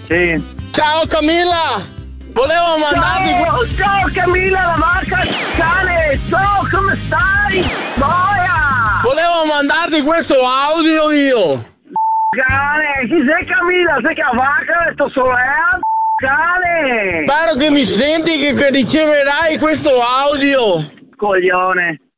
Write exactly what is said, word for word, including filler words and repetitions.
Sì. Ciao Camilla! Volevo mandarti... Ciao, ciao Camilla, la vacca cane! Ciao, come stai? Boia! Volevo mandarti questo audio io! Cane! Chi sei Camilla? Sei che la vacca? Sto solea? Cane! Spero che mi senti che, che riceverai questo audio! Coglione!